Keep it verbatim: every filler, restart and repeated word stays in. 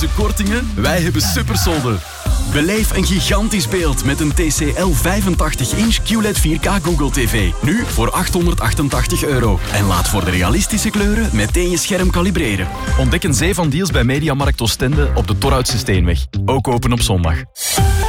serieuze kortingen? Wij hebben supersolden. Beleef een gigantisch beeld met een T C L vijfentachtig inch Q L E D vier K Google T V. Nu voor achthonderdachtentachtig euro. En laat voor de realistische kleuren meteen je scherm kalibreren. Ontdek een zee van deals bij Mediamarkt Oostende op de Torhoutse Steenweg. Ook open op zondag.